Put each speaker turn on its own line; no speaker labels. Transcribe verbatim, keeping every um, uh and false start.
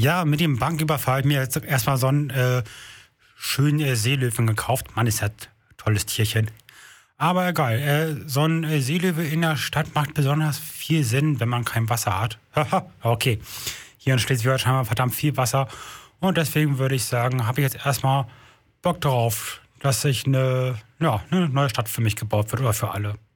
Ja, mit dem Banküberfall habe ich mir jetzt erstmal so einen äh, schönen äh, Seelöwen gekauft. Mann, ist das ein tolles Tierchen. Aber egal, äh, so ein äh, Seelöwe in der Stadt macht besonders viel Sinn, wenn man kein Wasser hat. Haha, okay. Hier in Schleswig-Holstein haben wir verdammt viel Wasser. Und deswegen würde ich sagen, habe ich jetzt erstmal Bock darauf, dass sich eine, ja, eine neue Stadt für mich gebaut wird oder für alle.